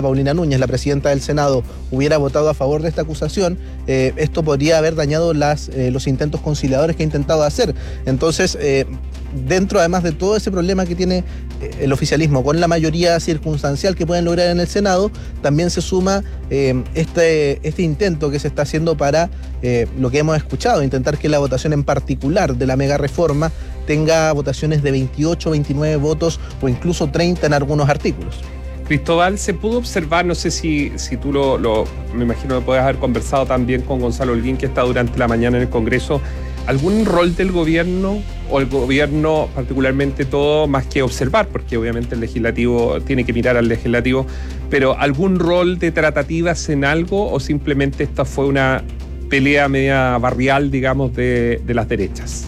Paulina Núñez, la presidenta del Senado, hubiera votado a favor de esta acusación, esto podría haber dañado los intentos conciliadores que ha intentado hacer. Entonces, dentro además de todo ese problema que tiene el oficialismo con la mayoría circunstancial que pueden lograr en el Senado, también se suma este intento que se está haciendo para lo que hemos escuchado, intentar que la votación en particular de la mega reforma tenga votaciones de 28, 29 votos o incluso 30 en algunos artículos. Cristóbal, se pudo observar, no sé si tú me imagino que puedes haber conversado también con Gonzalo Holguín, que está durante la mañana en el Congreso, ¿algún rol del gobierno o el gobierno particularmente todo más que observar? Porque obviamente el legislativo tiene que mirar al legislativo, pero ¿algún rol de tratativas en algo o simplemente esta fue una pelea media barrial, digamos, de las derechas?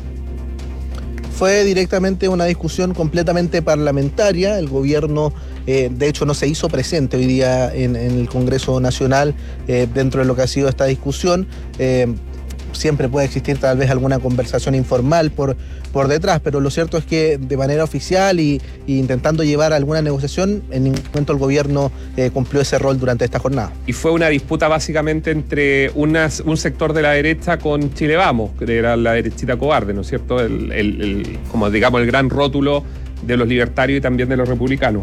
Fue directamente una discusión completamente parlamentaria. El gobierno, de hecho, no se hizo presente hoy día en el Congreso Nacional dentro de lo que ha sido esta discusión. Siempre puede existir tal vez alguna conversación informal por detrás, pero lo cierto es que de manera oficial y intentando llevar alguna negociación, en ningún momento el gobierno cumplió ese rol durante esta jornada. Y fue una disputa básicamente entre un sector de la derecha con Chile Vamos, que era la derechita cobarde, ¿no es cierto? Como digamos el gran rótulo de los libertarios y también de los republicanos.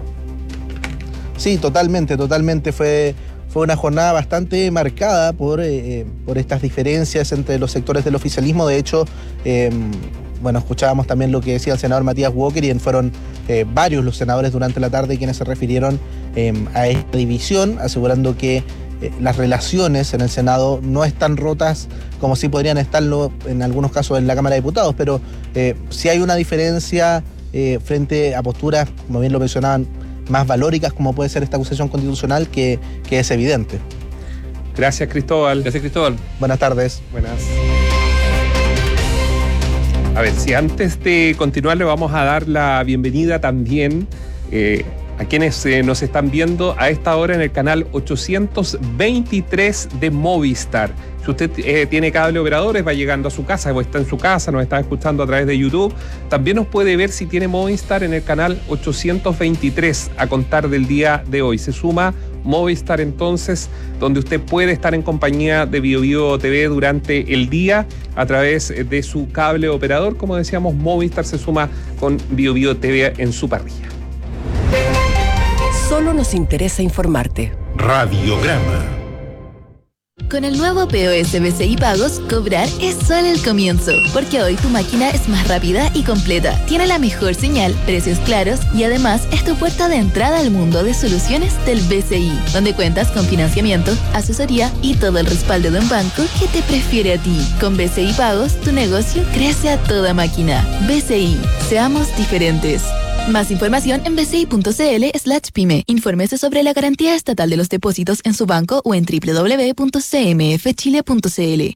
Sí, totalmente. Fue una jornada bastante marcada por estas diferencias entre los sectores del oficialismo. De hecho, escuchábamos también lo que decía el senador Matías Walker y fueron varios los senadores durante la tarde quienes se refirieron a esta división, asegurando que las relaciones en el Senado no están rotas como sí podrían estarlo en algunos casos en la Cámara de Diputados, pero sí hay una diferencia frente a posturas, como bien lo mencionaban, más valóricas, como puede ser esta acusación constitucional, que es evidente. Gracias, Cristóbal. Buenas tardes. Buenas. A ver, si antes de continuar le vamos a dar la bienvenida también a quienes nos están viendo a esta hora en el canal 823 de Movistar. Si usted tiene cable operadores, va llegando a su casa o está en su casa, nos está escuchando a través de YouTube, también nos puede ver si tiene Movistar en el canal 823 a contar del día de hoy. Se suma Movistar entonces, donde usted puede estar en compañía de BioBio TV durante el día a través de su cable operador. Como decíamos, Movistar se suma con BioBio TV en su parrilla. Solo nos interesa informarte. Radiograma. Con el nuevo POS BCI Pagos, cobrar es solo el comienzo, porque hoy tu máquina es más rápida y completa, tiene la mejor señal, precios claros y además es tu puerta de entrada al mundo de soluciones del BCI, donde cuentas con financiamiento, asesoría y todo el respaldo de un banco que te prefiere a ti. Con BCI Pagos, tu negocio crece a toda máquina. BCI, seamos diferentes. Más información en bci.cl/pyme. Infórmese sobre la garantía estatal de los depósitos en su banco o en www.cmfchile.cl.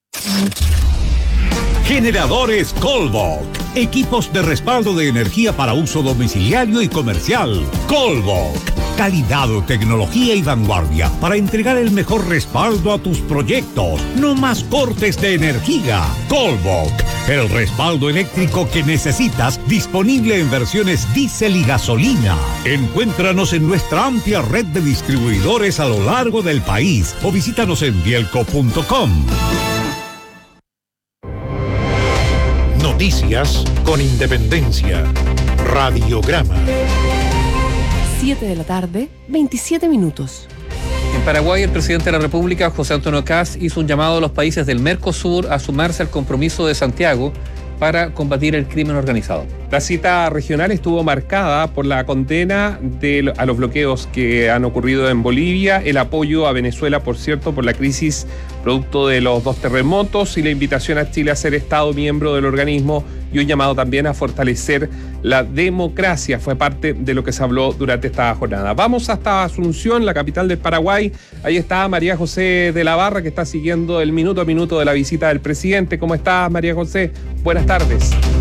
Generadores Colbok. Equipos de respaldo de energía para uso domiciliario y comercial. Colbok. Calidad, tecnología y vanguardia para entregar el mejor respaldo a tus proyectos. No más cortes de energía. Colbok. El respaldo eléctrico que necesitas, disponible en versiones diésel y gasolina. Encuéntranos en nuestra amplia red de distribuidores a lo largo del país o visítanos en bielco.com. Noticias con independencia. Radiograma. 7 de la tarde, 27 minutos. En Paraguay, el presidente de la República, José Antonio Kast, hizo un llamado a los países del Mercosur a sumarse al compromiso de Santiago para combatir el crimen organizado. La cita regional estuvo marcada por la condena a los bloqueos que han ocurrido en Bolivia, el apoyo a Venezuela, por cierto, por la crisis producto de los 2 terremotos y la invitación a Chile a ser Estado miembro del organismo y un llamado también a fortalecer la democracia. Fue parte de lo que se habló durante esta jornada. Vamos hasta Asunción, la capital del Paraguay. Ahí está María José de la Barra, que está siguiendo el minuto a minuto de la visita del presidente. ¿Cómo estás, María José? Buenas tardes.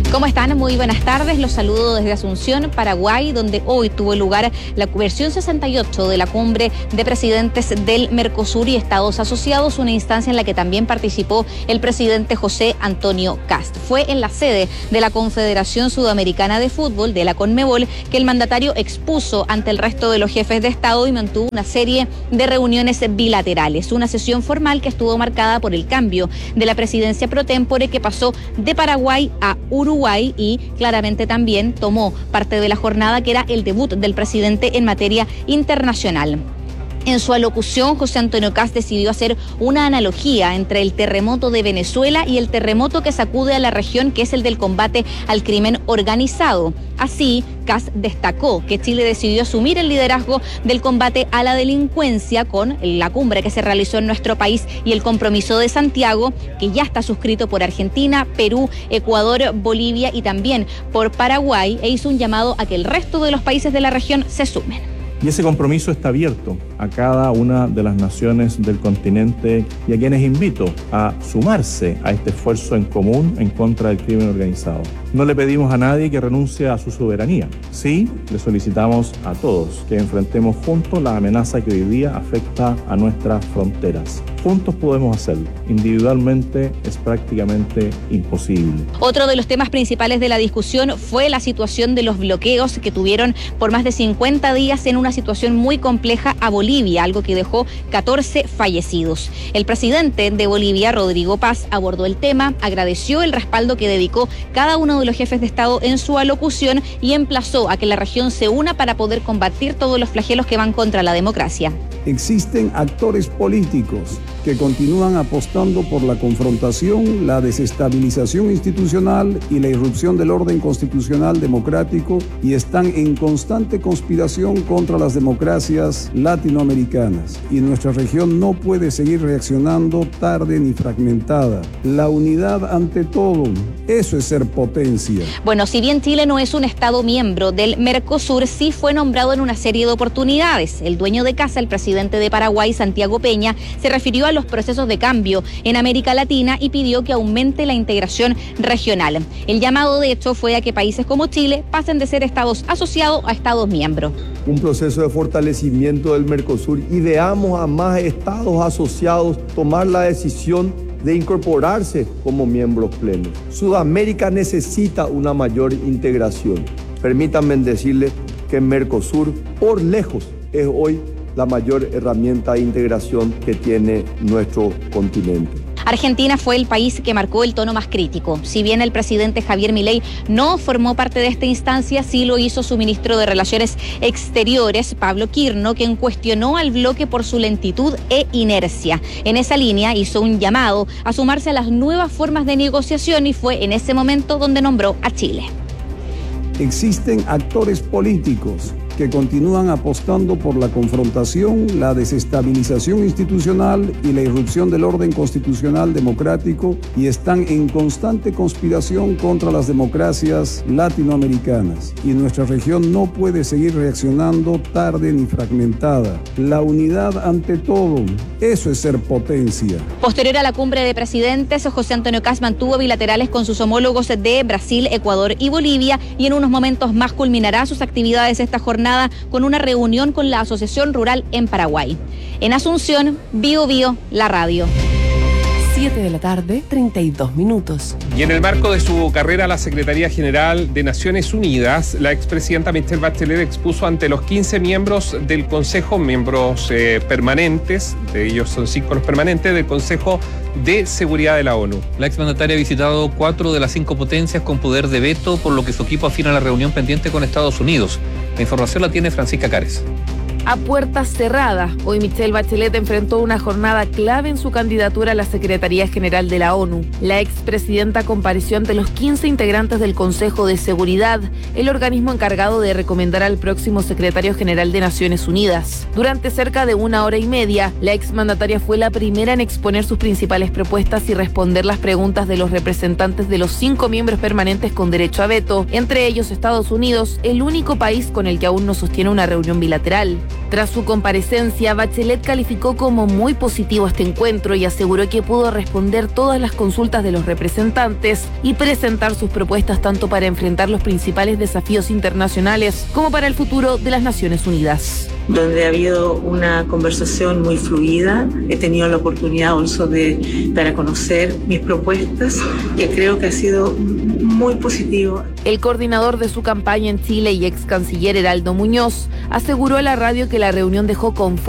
¿Cómo están? Muy buenas tardes. Los saludo desde Asunción, Paraguay, donde hoy tuvo lugar la versión 68 de la cumbre de presidentes del Mercosur y Estados Asociados, una instancia en la que también participó el presidente José Antonio Kast. Fue en la sede de la Confederación Sudamericana de Fútbol, de la CONMEBOL, que el mandatario expuso ante el resto de los jefes de Estado y mantuvo una serie de reuniones bilaterales. Una sesión formal que estuvo marcada por el cambio de la presidencia pro tempore, que pasó de Paraguay a Uruguay, y claramente también tomó parte de la jornada, que era el debut del presidente en materia internacional. En su alocución, José Antonio Kast decidió hacer una analogía entre el terremoto de Venezuela y el terremoto que sacude a la región, que es el del combate al crimen organizado. Así, Kast destacó que Chile decidió asumir el liderazgo del combate a la delincuencia con la cumbre que se realizó en nuestro país y el compromiso de Santiago, que ya está suscrito por Argentina, Perú, Ecuador, Bolivia y también por Paraguay, e hizo un llamado a que el resto de los países de la región se sumen. Y ese compromiso está abierto a cada una de las naciones del continente y a quienes invito a sumarse a este esfuerzo en común en contra del crimen organizado. No le pedimos a nadie que renuncie a su soberanía. Sí, le solicitamos a todos que enfrentemos juntos la amenaza que hoy día afecta a nuestras fronteras. Juntos podemos hacerlo. Individualmente es prácticamente imposible. Otro de los temas principales de la discusión fue la situación de los bloqueos que tuvieron por más de 50 días en una situación muy compleja a Bolivia, algo que dejó 14 fallecidos. El presidente de Bolivia, Rodrigo Paz, abordó el tema, agradeció el respaldo que dedicó cada uno de los jefes de Estado en su alocución y emplazó a que la región se una para poder combatir todos los flagelos que van contra la democracia. Existen actores políticos que continúan apostando por la confrontación, la desestabilización institucional y la irrupción del orden constitucional democrático, y están en constante conspiración contra las democracias latinoamericanas. Y nuestra región no puede seguir reaccionando tarde ni fragmentada. La unidad ante todo, eso es ser potencia. Bueno, si bien Chile no es un Estado miembro del Mercosur, sí fue nombrado en una serie de oportunidades. El dueño de casa, el presidente de Paraguay, Santiago Peña, se refirió a los procesos de cambio en América Latina y pidió que aumente la integración regional. El llamado, de hecho, fue a que países como Chile pasen de ser estados asociados a estados miembros. Un proceso de fortalecimiento del Mercosur y veamos a más estados asociados tomar la decisión de incorporarse como miembros plenos. Sudamérica necesita una mayor integración. Permítanme decirles que Mercosur, por lejos, es hoy la mayor herramienta de integración que tiene nuestro continente. Argentina fue el país que marcó el tono más crítico. Si bien el presidente Javier Milei no formó parte de esta instancia, sí lo hizo su ministro de Relaciones Exteriores, Pablo Quirno, quien cuestionó al bloque por su lentitud e inercia. En esa línea hizo un llamado a sumarse a las nuevas formas de negociación y fue en ese momento donde nombró a Chile. Existen actores políticos que continúan apostando por la confrontación, la desestabilización institucional y la irrupción del orden constitucional democrático, y están en constante conspiración contra las democracias latinoamericanas. Y nuestra región no puede seguir reaccionando tarde ni fragmentada. La unidad ante todo, eso es ser potencia. Posterior a la cumbre de presidentes, José Antonio Kast mantuvo bilaterales con sus homólogos de Brasil, Ecuador y Bolivia, y en unos momentos más culminará sus actividades esta jornada con una reunión con la Asociación Rural en Paraguay. En Asunción, Bio Bio, la radio. 7 de la tarde, 32 minutos. Y en el marco de su carrera a la Secretaría General de Naciones Unidas, la expresidenta Michelle Bachelet expuso ante los 15 miembros del Consejo, miembros permanentes, de ellos son 5 los permanentes, del Consejo de Seguridad de la ONU. La exmandataria ha visitado 4 de las 5 potencias con poder de veto, por lo que su equipo afina la reunión pendiente con Estados Unidos. La información la tiene Francisca Cares. A puertas cerradas, hoy Michelle Bachelet enfrentó una jornada clave en su candidatura a la Secretaría General de la ONU. La expresidenta compareció ante los 15 integrantes del Consejo de Seguridad, el organismo encargado de recomendar al próximo secretario general de Naciones Unidas. Durante cerca de 1 hora y media, la exmandataria fue la primera en exponer sus principales propuestas y responder las preguntas de los representantes de los 5 miembros permanentes con derecho a veto, entre ellos Estados Unidos, el único país con el que aún no sostiene una reunión bilateral. Tras su comparecencia, Bachelet calificó como muy positivo este encuentro y aseguró que pudo responder todas las consultas de los representantes y presentar sus propuestas tanto para enfrentar los principales desafíos internacionales como para el futuro de las Naciones Unidas. Donde ha habido una conversación muy fluida, he tenido la oportunidad also de dar a conocer mis propuestas, que creo que ha sido muy positivo. El coordinador de su campaña en Chile y ex canciller Heraldo Muñoz aseguró a la radio que la reunión dejó conforme